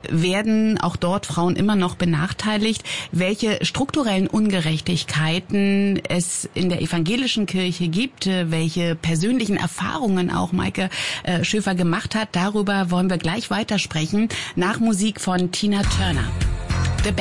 werden auch dort Frauen immer noch benachteiligt? Welche strukturellen Ungerechtigkeiten es in der evangelischen Kirche gibt, welche persönlichen Erfahrungen auch Maike Schöfer gemacht hat, darüber wollen wir gleich weitersprechen, nach Musik von Tina Turner.